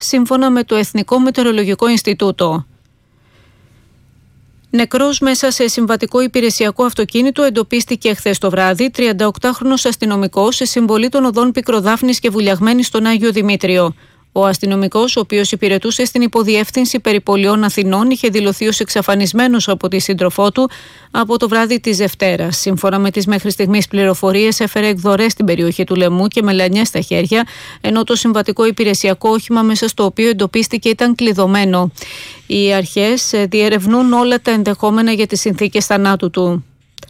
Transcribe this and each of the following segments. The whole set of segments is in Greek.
σύμφωνα με το Εθνικό Μετεωρολογικό Ινστιτούτο. Νεκρός μέσα σε συμβατικό υπηρεσιακό αυτοκίνητο εντοπίστηκε χθες το βράδυ 38χρονος αστυνομικός σε συμβολή των οδών Πικροδάφνης και Βουλιαγμένης στον Άγιο Δημήτριο. Ο αστυνομικός, ο οποίος υπηρετούσε στην υποδιεύθυνση περιπολιών Αθηνών, είχε δηλωθεί ως εξαφανισμένος από τη σύντροφό του από το βράδυ της Δευτέρας. Σύμφωνα με τις μέχρι στιγμής πληροφορίες, έφερε εκδορές στην περιοχή του λαιμού και μελανιές στα χέρια, ενώ το συμβατικό υπηρεσιακό όχημα μέσα στο οποίο εντοπίστηκε ήταν κλειδωμένο. Οι αρχές διερευνούν όλα τα ενδεχόμενα για τις συνθήκες θανάτου του.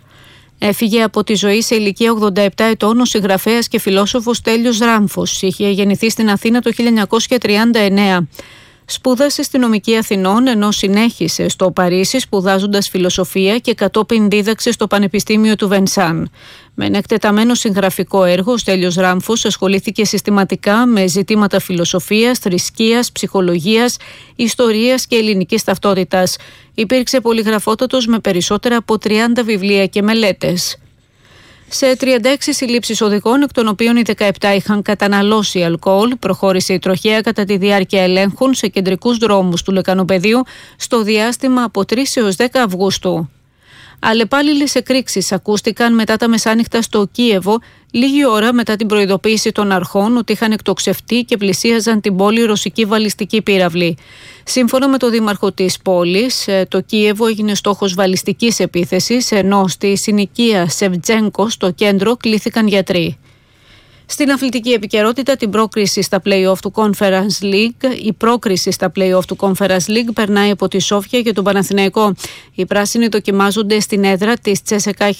Έφυγε από τη ζωή σε ηλικία 87 ετών ο συγγραφέας και φιλόσοφος Στέλιος Ράμφος. Είχε γεννηθεί στην Αθήνα το 1939. Σπούδασε στη Νομική Αθηνών, ενώ συνέχισε στο Παρίσι σπουδάζοντας φιλοσοφία και κατόπιν δίδαξε στο Πανεπιστήμιο του Βενσάν. Με ένα εκτεταμένο συγγραφικό έργο, ο Στέλιος Ράμφος ασχολήθηκε συστηματικά με ζητήματα φιλοσοφίας, θρησκείας, ψυχολογίας, ιστορίας και ελληνικής ταυτότητας. Υπήρξε πολυγραφότατος με περισσότερα από 30 βιβλία και μελέτες. Σε 36 συλλήψεις οδηγών, εκ των οποίων οι 17 είχαν καταναλώσει αλκοόλ, προχώρησε η τροχέα κατά τη διάρκεια ελέγχων σε κεντρικούς δρόμους του Λεκανοπεδίου στο διάστημα από 3 έως 10 Αυγούστου. Αλλεπάλληλες εκρήξεις ακούστηκαν μετά τα μεσάνυχτα στο Κίεβο, λίγη ώρα μετά την προειδοποίηση των αρχών ότι είχαν εκτοξευτεί και πλησίαζαν την πόλη ρωσική βαλιστική πύραυλη. Σύμφωνα με τον δήμαρχο της πόλης, το Κίεβο έγινε στόχος βαλιστικής επίθεσης, ενώ στη συνοικία Σεβτζένκο στο κέντρο κλήθηκαν γιατροί. Στην αθλητική επικαιρότητα, την πρόκριση στα play-off του Conference League. Η πρόκριση στα play-off του Conference League περνάει από τη Σόφια για τον Παναθηναϊκό. Οι πράσινοι δοκιμάζονται στην έδρα της Τσέσεκα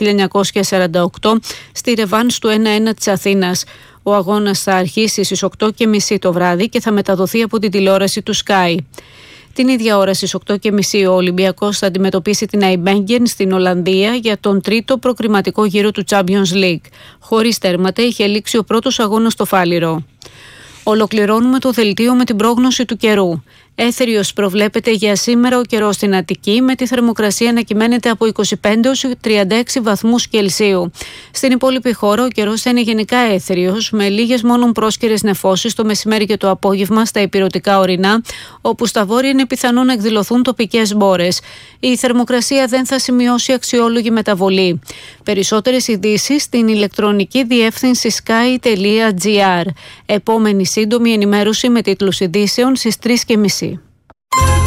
1948 στη ρεβάνς του 1-1 της Αθήνας. Ο αγώνας θα αρχίσει στις 8:30 το βράδυ και θα μεταδοθεί από την τηλεόραση του Sky. Την ίδια ώρα στις 8:30 ο Ολυμπιακός θα αντιμετωπίσει την Αϊμπέγγεν στην Ολλανδία για τον τρίτο προκριματικό γύρο του Champions League. Χωρίς τέρματα είχε λήξει ο πρώτος αγώνας στο Φάληρο. Ολοκληρώνουμε το δελτίο με την πρόγνωση του καιρού. Έθριος προβλέπεται για σήμερα ο καιρός στην Αττική, με τη θερμοκρασία να κυμαίνεται από 25 έως 36 βαθμούς Κελσίου. Στην υπόλοιπη χώρα ο καιρός θα είναι γενικά έθριος, με λίγες μόνο πρόσκαιρες νεφώσεις το μεσημέρι και το απόγευμα στα ηπειρωτικά ορεινά, όπου στα βόρεια είναι πιθανό να εκδηλωθούν τοπικές μπόρες. Η θερμοκρασία δεν θα σημειώσει αξιόλογη μεταβολή. Περισσότερες ειδήσεις στην ηλεκτρονική διεύθυνση sky.gr. Επόμενη σύντομη ενημέρωση με τίτλους ειδήσεων στις 3:30.